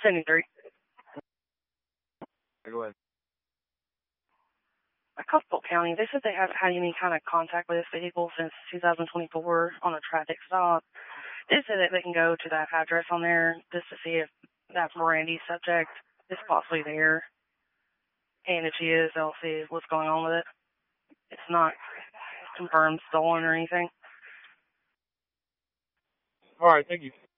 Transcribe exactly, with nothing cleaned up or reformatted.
seventy-three. Go ahead. I called Polk County. They said they haven't had any kind of contact with this vehicle since two thousand twenty-four on a traffic stop. They said that they can go to that address on there just to see if that Brandy subject is possibly there. And if she is, they'll see what's going on with it. It's not confirmed stolen or anything. All right, thank you.